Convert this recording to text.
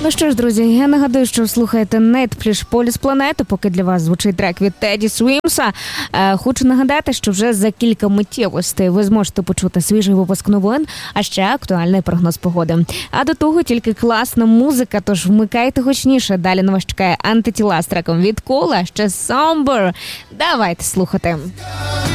Ну що ж, друзі, я нагадую, що слухаєте Нетплюс Полюс Планету, поки для вас звучить трек від Теді Свімса. Хочу нагадати, що вже за кілька миттєвостей ви зможете почути свіжий випуск новин, а ще актуальний прогноз погоди. А до того тільки класна музика, тож вмикайте гучніше. Далі на вас чекає Антитіла з треком від Кола, ще Somber. Давайте слухати.